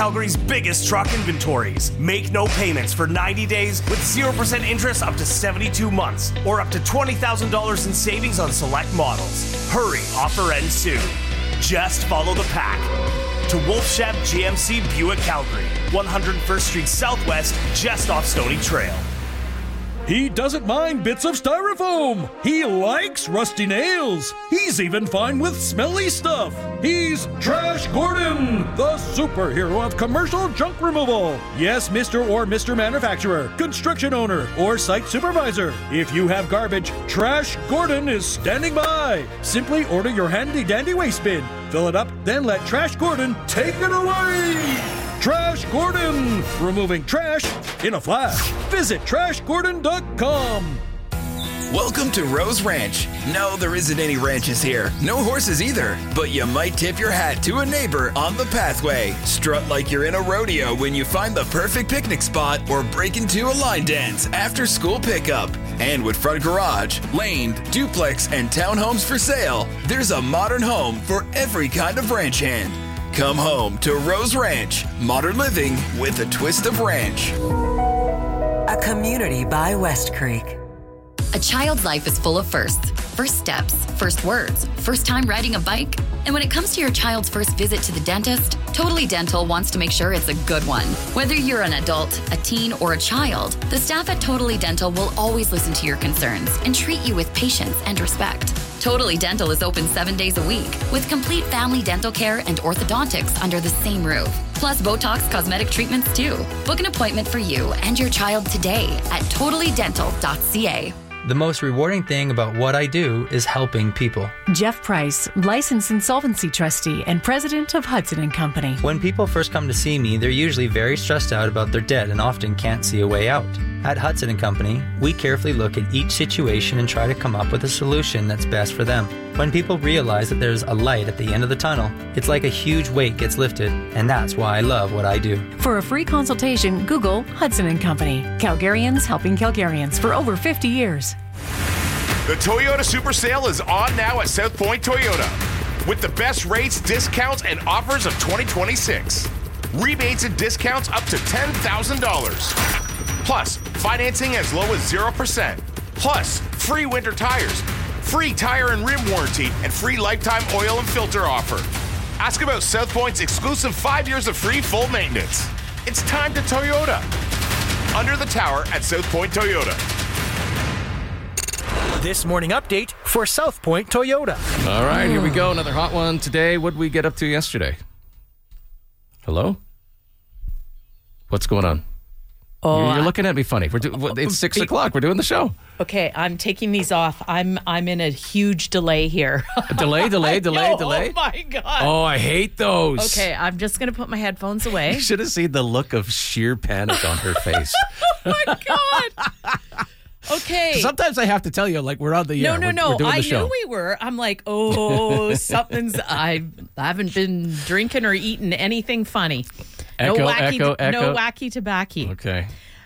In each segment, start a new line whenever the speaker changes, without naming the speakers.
Calgary's biggest truck inventories. Make no payments for 90 days with 0% interest up to 72 months or up to $20,000 in savings on select models. Hurry, offer ends soon. Just follow the pack. To Wolfshab GMC Buick Calgary, 101st Street Southwest, just off Stony Trail.
He doesn't mind bits of styrofoam. He likes rusty nails. He's even fine with smelly stuff. He's Trash Gordon, the superhero of commercial junk removal. Yes, Mr. or Mr. Manufacturer, construction owner, or site supervisor. If you have garbage, Trash Gordon is standing by. Simply order your handy-dandy waste bin. Fill it up, then let Trash Gordon take it away. Trash Gordon, removing trash in a flash. Visit trashgordon.com.
Welcome to Rose Ranch. No, there isn't any ranches here. No horses either. But you might tip your hat to a neighbor on the pathway. Strut like you're in a rodeo when you find the perfect picnic spot or break into a line dance after school pickup. And with front garage, laned, duplex, and townhomes for sale, there's a modern home for every kind of ranch hand. Come home to Rose Ranch. Modern living with a twist of ranch.
A community by West Creek.
A child's life is full of firsts. First steps, first words, first time riding a bike. And when it comes to your child's first visit to the dentist, Totally Dental wants to make sure it's a good one. Whether you're an adult, a teen, or a child, the staff at Totally Dental will always listen to your concerns and treat you with patience and respect. Totally Dental is open 7 days a week with complete family dental care and orthodontics under the same roof. Plus Botox cosmetic treatments too. Book an appointment for you and your child today at totallydental.ca.
The most rewarding thing about what I do is helping people.
Jeff Price, licensed insolvency trustee and president of Hudson & Company.
When people first come to see me, they're usually very stressed out about their debt and often can't see a way out. At Hudson & Company, we carefully look at each situation and try to come up with a solution that's best for them. When people realize that there's a light at the end of the tunnel, it's like a huge weight gets lifted, and that's why I love what I do.
For a free consultation, Google Hudson & Company. Calgarians helping Calgarians for over 50 years.
The Toyota Super Sale is on now at South Point Toyota with the best rates, discounts, and offers of 2026. Rebates and discounts up to $10,000. Plus, financing as low as 0%. Plus, free winter tires, free tire and rim warranty, and free lifetime oil and filter offer. Ask about South Point's exclusive 5 years of free full maintenance. It's time to Toyota. Under the tower at South Point Toyota.
This morning update for South Point Toyota.
All right, here we go. Another hot one today. What did we get up to yesterday? Hello? What's going on?
Oh,
You're looking at me funny. It's 6 o'clock. We're doing the show.
Okay, I'm taking these off. I'm in a huge delay here.
Delay.
Oh my God.
Oh, I hate those.
Okay, I'm just going to put my headphones away.
You should have seen the look of sheer panic on her face.
Oh my God. Okay.
Sometimes I have to tell you, like, we're on the air.
No.
We're doing the show.
I knew we were. I'm like, something's. I haven't been drinking or eating anything funny.
Echo.
No wacky tobacco.
Okay.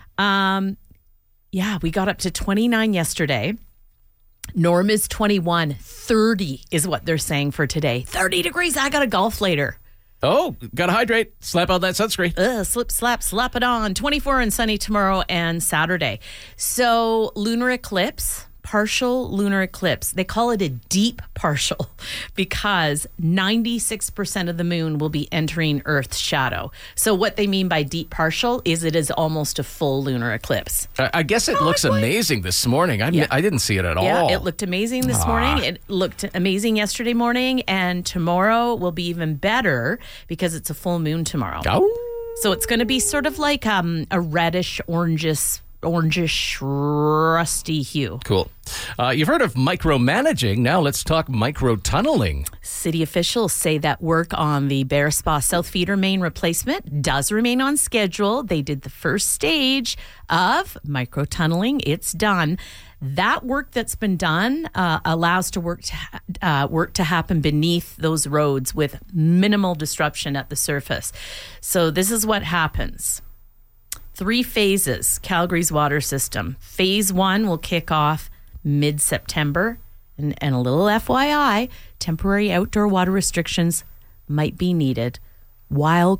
Yeah, we got up to 29 yesterday. Norm is 21. 30 is what they're saying for today. 30 degrees. I got to golf later.
Oh, gotta hydrate. Slap on that sunscreen.
Slap it on. 24 and sunny tomorrow and Saturday. So lunar eclipse, partial lunar eclipse. They call it a deep partial because 96% of the moon will be entering Earth's shadow. So what they mean by deep partial is it is almost a full lunar eclipse.
I guess it looks amazing this morning. I didn't see it at all.
Yeah, it looked amazing this morning. It looked amazing yesterday morning, and tomorrow will be even better because it's a full moon tomorrow.
Oh.
So it's going to be sort of like a reddish, orangish, rusty hue.
Cool. You've heard of micromanaging. Now let's talk micro-tunneling.
City officials say that work on the Bear Spa South Feeder main replacement does remain on schedule. They did the first stage of micro-tunneling. It's done. That work that's been done allows work to happen beneath those roads with minimal disruption at the surface. So this is what happens. 3 phases, Calgary's water system. Phase 1 will kick off mid-September. And a little FYI, temporary outdoor water restrictions might be needed while